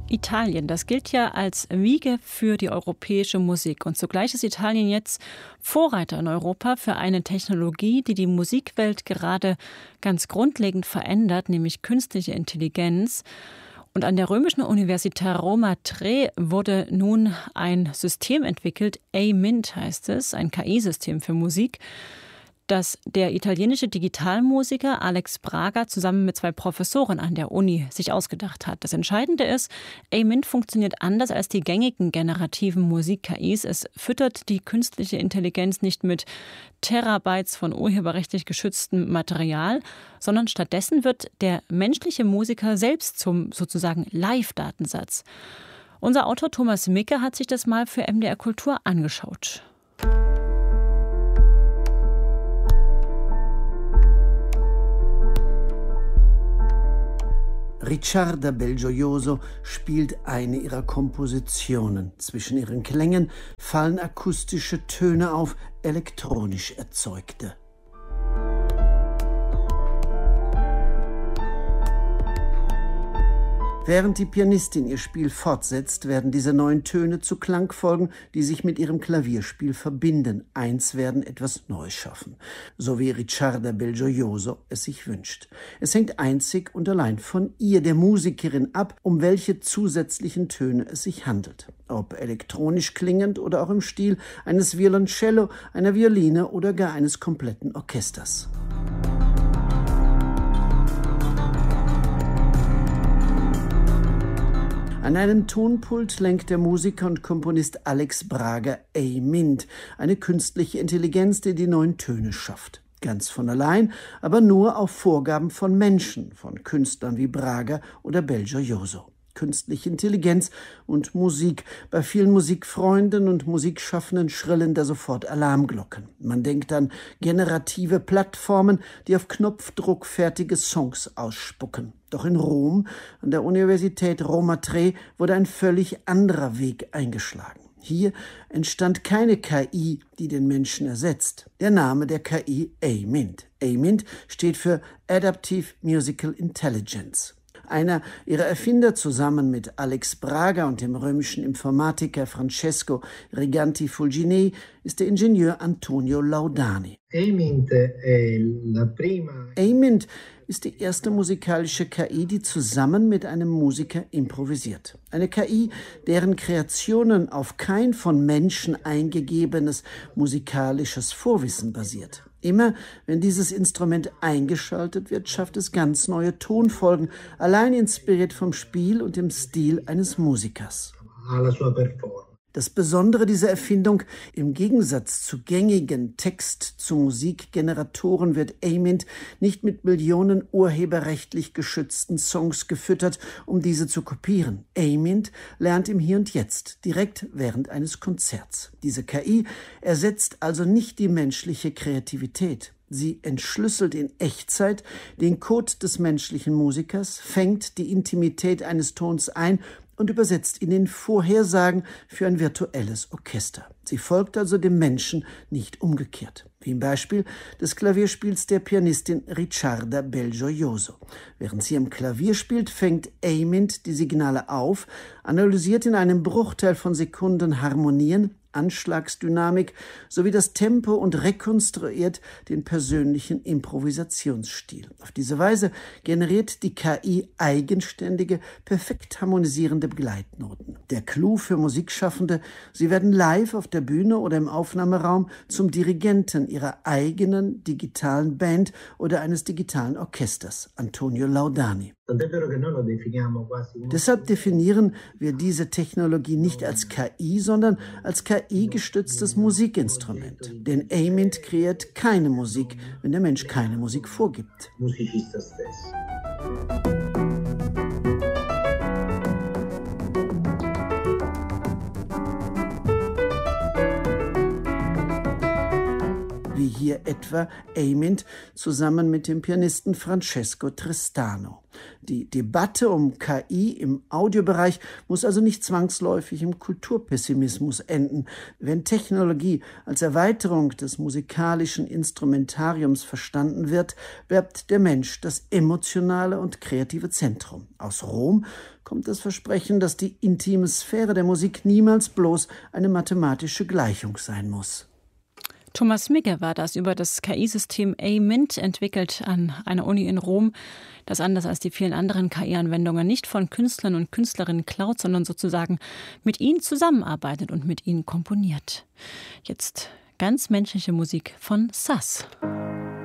Italien, das gilt ja als Wiege für die europäische Musik. Und zugleich ist Italien jetzt Vorreiter in Europa für eine Technologie, die die Musikwelt gerade ganz grundlegend verändert, nämlich künstliche Intelligenz. Und an der Römischen Universität Roma III wurde nun ein System entwickelt, A-Mint heißt es, ein KI-System für Musik, das der italienische Digitalmusiker Alex Braga zusammen mit 2 Professoren an der Uni sich ausgedacht hat. Das Entscheidende ist, A-Mint funktioniert anders als die gängigen generativen Musik-KIs. Es füttert die künstliche Intelligenz nicht mit Terabytes von urheberrechtlich geschütztem Material, sondern stattdessen wird der menschliche Musiker selbst zum sozusagen Live-Datensatz. Unser Autor Thomas Micke hat sich das mal für MDR Kultur angeschaut. Ricciarda Belgioioso spielt eine ihrer Kompositionen. Zwischen ihren Klängen fallen akustische Töne auf, elektronisch erzeugte. Während die Pianistin ihr Spiel fortsetzt, werden diese neuen Töne zu Klangfolgen, die sich mit ihrem Klavierspiel verbinden, eins werden, etwas Neues schaffen, so wie Ricciarda Belgioioso es sich wünscht. Es hängt einzig und allein von ihr, der Musikerin, ab, um welche zusätzlichen Töne es sich handelt. Ob elektronisch klingend oder auch im Stil eines Violoncello, einer Violine oder gar eines kompletten Orchesters. An einem Tonpult lenkt der Musiker und Komponist Alex Braga A-Mint, eine künstliche Intelligenz, die die neuen Töne schafft. Ganz von allein, aber nur auf Vorgaben von Menschen, von Künstlern wie Braga oder Belgioioso. Künstliche Intelligenz und Musik. Bei vielen Musikfreunden und Musikschaffenden schrillen da sofort Alarmglocken. Man denkt an generative Plattformen, die auf Knopfdruck fertige Songs ausspucken. Doch in Rom, an der Universität Roma III, wurde ein völlig anderer Weg eingeschlagen. Hier entstand keine KI, die den Menschen ersetzt. Der Name der KI A-Mint. A-Mint steht für Adaptive Musical Intelligence. Einer ihrer Erfinder zusammen mit Alex Braga und dem römischen Informatiker Francesco Riganti Fulginei ist der Ingenieur Antonio Laudani. A-Mint ist die erste musikalische KI, die zusammen mit einem Musiker improvisiert. Eine KI, deren Kreationen auf kein von Menschen eingegebenes musikalisches Vorwissen basiert. Immer, wenn dieses Instrument eingeschaltet wird, schafft es ganz neue Tonfolgen, allein inspiriert vom Spiel und dem Stil eines Musikers. Das Besondere dieser Erfindung, im Gegensatz zu gängigen Text-zu-Musik-Generatoren wird A-Mint nicht mit Millionen urheberrechtlich geschützten Songs gefüttert, um diese zu kopieren. A-Mint lernt im Hier und Jetzt, direkt während eines Konzerts. Diese KI ersetzt also nicht die menschliche Kreativität. Sie entschlüsselt in Echtzeit den Code des menschlichen Musikers, fängt die Intimität eines Tons ein und übersetzt ihn in Vorhersagen für ein virtuelles Orchester. Sie folgt also dem Menschen, nicht umgekehrt. Wie im Beispiel des Klavierspiels der Pianistin Ricciarda Belgioioso. Während sie am Klavier spielt, fängt A-Mint die Signale auf, analysiert in einem Bruchteil von Sekunden Harmonien, Anschlagsdynamik sowie das Tempo und rekonstruiert den persönlichen Improvisationsstil. Auf diese Weise generiert die KI eigenständige, perfekt harmonisierende Begleitnoten. Der Clou für Musikschaffende: Sie werden live auf der Bühne oder im Aufnahmeraum zum Dirigenten ihrer eigenen digitalen Band oder eines digitalen Orchesters. Antonio Laudani. Deshalb definieren wir diese Technologie nicht als KI, sondern als KI-gestütztes Musikinstrument. Denn A-Mint kreiert keine Musik, wenn der Mensch keine Musik vorgibt. Wie hier er etwa Amint zusammen mit dem Pianisten Francesco Tristano. Die Debatte um KI im Audiobereich muss also nicht zwangsläufig im Kulturpessimismus enden. Wenn Technologie als Erweiterung des musikalischen Instrumentariums verstanden wird, bleibt der Mensch das emotionale und kreative Zentrum. Aus Rom kommt das Versprechen, dass die intime Sphäre der Musik niemals bloß eine mathematische Gleichung sein muss. Thomas Migge war das über das KI-System Amint, entwickelt an einer Uni in Rom, das anders als die vielen anderen KI-Anwendungen nicht von Künstlern und Künstlerinnen klaut, sondern sozusagen mit ihnen zusammenarbeitet und mit ihnen komponiert. Jetzt ganz menschliche Musik von Sass.